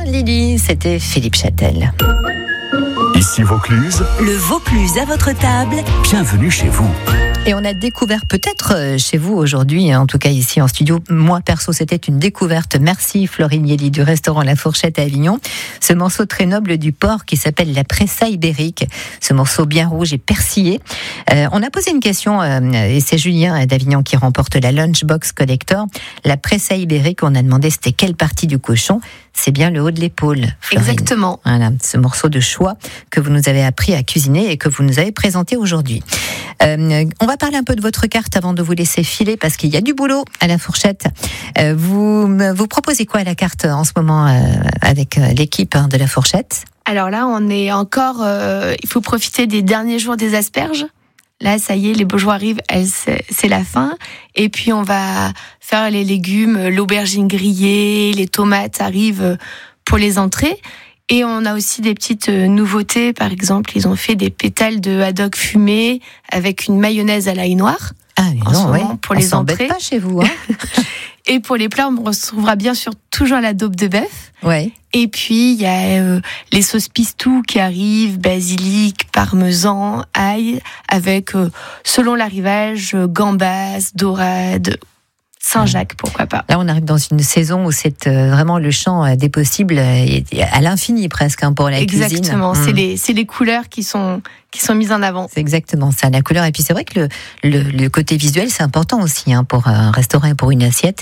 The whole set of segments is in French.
Lily, c'était Philippe Châtel. Ici Vaucluse. Le Vaucluse à votre table. Bienvenue chez vous. Et on a découvert peut-être chez vous aujourd'hui, en tout cas ici en studio, moi perso c'était une découverte, merci Florine Yeli du restaurant La Fourchette à Avignon, ce morceau très noble du porc qui s'appelle la pressa ibérique, ce morceau bien rouge et persillé. On a posé une question et c'est Julien d'Avignon qui remporte la Lunchbox Collector. La pressa ibérique, on a demandé c'était quelle partie du cochon. C'est bien le haut de l'épaule, Florine. Exactement. Voilà, ce morceau de choix que vous nous avez appris à cuisiner et que vous nous avez présenté aujourd'hui. On va parler un peu de votre carte avant de vous laisser filer parce qu'il y a du boulot à La Fourchette. Vous proposez quoi à la carte en ce moment avec l'équipe de La Fourchette ? Alors là, on est encore... il faut profiter des derniers jours des asperges. Là, ça y est, les beaux jours arrivent, c'est la fin. Et puis, on va faire les légumes, l'aubergine grillée, les tomates arrivent pour les entrées. Et on a aussi des petites nouveautés. Par exemple, ils ont fait des pétales de haddock fumés avec une mayonnaise à l'ail noir. Ah, mais non, ouais. Pour on les s'embête entrées. Pas chez vous, hein. Et pour les plats, on retrouvera bien sûr toujours la daube de bœuf. Ouais. Et puis, il y a les sauces pistou qui arrivent, basilic, parmesan, ail, avec, selon l'arrivage, gambas, dorade, Saint-Jacques, pourquoi pas. Là, on arrive dans une saison où c'est vraiment le champ des possibles à l'infini presque pour la cuisine. Exactement, c'est les couleurs qui sont mises en avant. C'est exactement ça, la couleur. Et puis c'est vrai que le côté visuel, c'est important aussi pour un restaurant et pour une assiette.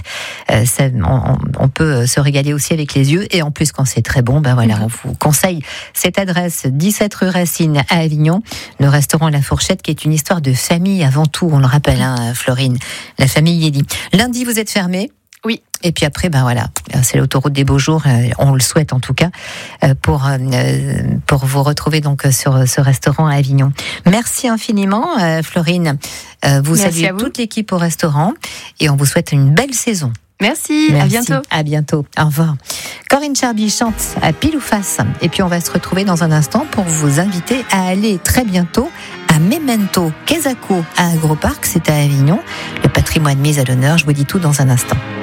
On peut se régaler aussi avec les yeux. Et en plus, quand c'est très bon, on vous conseille cette adresse, 17 rue Racine à Avignon, le restaurant La Fourchette, qui est une histoire de famille avant tout, on le rappelle, Florine, la famille Yeli. Lundi, vous êtes fermé. Oui. Et puis après, c'est l'autoroute des beaux jours, on le souhaite en tout cas, pour vous retrouver donc sur ce restaurant à Avignon. Merci infiniment, Florine. Vous saluez toute l'équipe au restaurant et on vous souhaite une belle saison. Merci. À bientôt. À bientôt. Au revoir. Corinne Charby chante à pile ou face. Et puis on va se retrouver dans un instant pour vous inviter à aller très bientôt à Memento Quesaco à Agroparc, c'est à Avignon. Le patrimoine mis à l'honneur, je vous dis tout dans un instant.